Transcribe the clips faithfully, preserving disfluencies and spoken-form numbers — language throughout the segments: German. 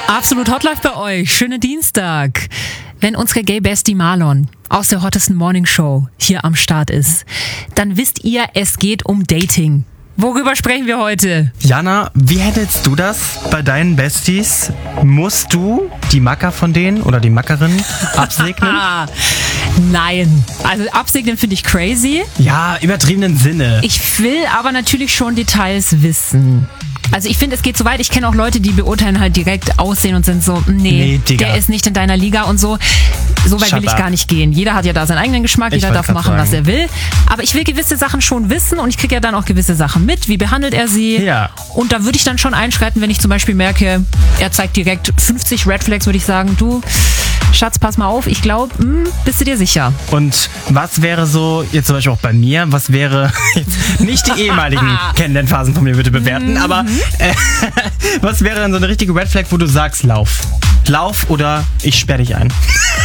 Absolut Hot läuft bei euch. Schönen Dienstag. Wenn unsere Gay Bestie Marlon aus der Hottesten Morning Show hier am Start ist, dann wisst ihr, es geht um Dating. Worüber sprechen wir heute? Jana, wie hättest du das bei deinen Besties? Musst du die Macker von denen oder die Mackerin absegnen? Nein. Also absegnen finde ich crazy. Ja, übertriebenen Sinne. Ich will aber natürlich schon Details wissen. Also ich finde, es geht so weit. Ich kenne auch Leute, die beurteilen halt direkt Aussehen und sind so, nee, nee der ist nicht in deiner Liga und so. So weit Shut will ich up. gar nicht gehen. Jeder hat ja da seinen eigenen Geschmack, Ich jeder wollte darf grad machen, sagen. was er will. Aber ich will gewisse Sachen schon wissen und ich kriege ja dann auch gewisse Sachen mit. Wie behandelt er sie? Ja. Und da würde ich dann schon einschreiten, wenn ich zum Beispiel merke, er zeigt direkt fünfzig Red Flags, würde ich sagen, du, Schatz, pass mal auf. Ich glaube, bist du dir sicher? Und was wäre so, jetzt zum Beispiel auch bei mir, was wäre, jetzt nicht die ehemaligen Kennenlernphasen von mir bitte bewerten, aber äh, was wäre dann so eine richtige Red Flag, wo du sagst, lauf. Lauf oder ich sperre dich ein.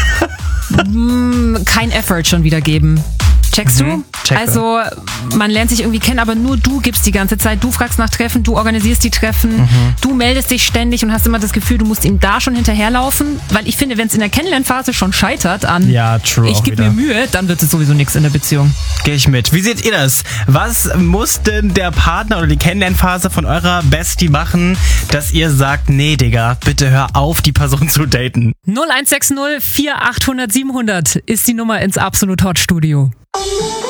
Kein Effort schon wieder geben. Checkst Mhm, du? checke. Also man lernt sich irgendwie kennen, aber nur du gibst die ganze Zeit. Du fragst nach Treffen, du organisierst die Treffen, Mhm. du meldest dich ständig und hast immer das Gefühl, du musst ihm da schon hinterherlaufen. Weil ich finde, wenn es in der Kennenlernphase schon scheitert an Ja, true, ich auch gebe wieder. mir Mühe, dann wird es sowieso nichts in der Beziehung. Gehe ich mit. Wie seht ihr das? Was muss denn der Partner oder die Kennenlernphase von eurer Bestie machen, dass ihr sagt, nee, Digga, bitte hör auf, die Person zu daten? null eins sechs null vier achthundert siebenhundert ist die Nummer ins Absolut Hot Studio.